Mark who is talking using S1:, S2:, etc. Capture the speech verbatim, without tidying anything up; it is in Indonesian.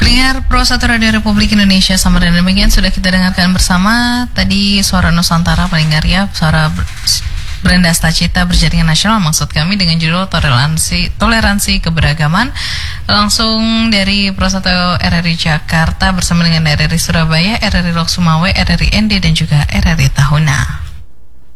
S1: Pendengar Pro satu Radio Republik Indonesia, sama dan demikian sudah kita dengarkan bersama tadi suara Nusantara pendengar ya, suara Brenda Stacita Berjaringan Nasional maksud kami dengan judul Toleransi Toleransi Keberagaman, langsung dari Pro satu R R I Jakarta bersama dengan R R I Surabaya, R R I Lok Sumawe, R R I N D dan juga R R I Tahuna.